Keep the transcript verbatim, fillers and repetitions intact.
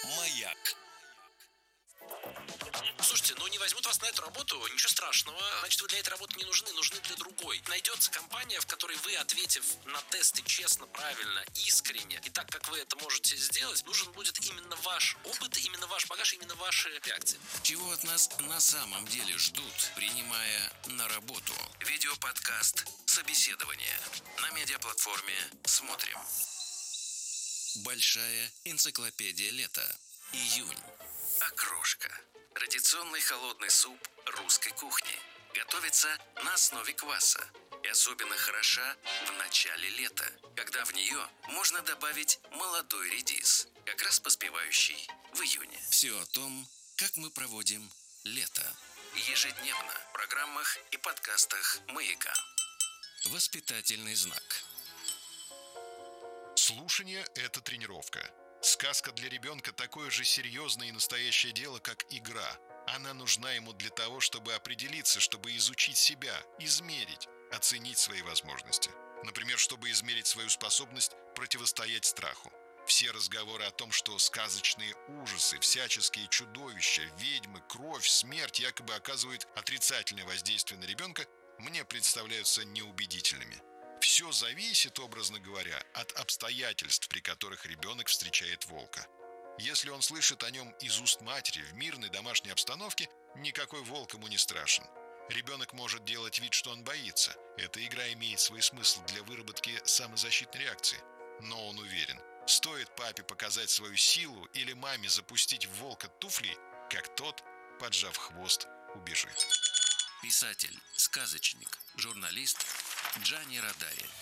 Маяк. Слушайте, ну не возьмут вас на эту работу, ничего страшного. Значит, вы для этой работы не нужны, нужны для другой. Найдется компания, в которой вы, ответив на тесты честно, правильно, искренне, и так, как вы это можете сделать, нужен будет именно ваш опыт, именно ваш багаж, именно ваши реакции. Чего от нас на самом деле ждут, принимая на работу? Видеоподкаст «Собеседование» на медиаплатформе «Смотрим». Большая энциклопедия лета. Июнь. Окрошка. Традиционный холодный суп русской кухни. Готовится на основе кваса. И особенно хороша в начале лета, когда в нее можно добавить молодой редис, как раз поспевающий в июне. Все о том, как мы проводим лето. Ежедневно в программах и подкастах «Маяка». Воспитательный знак. Слушание – это тренировка. Сказка для ребенка такое же серьезное и настоящее дело, как игра. Она нужна ему для того, чтобы определиться, чтобы изучить себя, измерить, оценить свои возможности. Например, чтобы измерить свою способность противостоять страху. Все разговоры о том, что сказочные ужасы, всяческие чудовища, ведьмы, кровь, смерть якобы оказывают отрицательное воздействие на ребенка, мне представляются неубедительными. Все зависит, образно говоря, от обстоятельств, при которых ребенок встречает волка. Если он слышит о нем из уст матери в мирной домашней обстановке, никакой волк ему не страшен. Ребенок может делать вид, что он боится. Эта игра имеет свой смысл для выработки самозащитной реакции. Но он уверен, стоит папе показать свою силу или маме запустить в волка туфли, как тот, поджав хвост, убежит. Писатель, сказочник, журналист Джани Родари.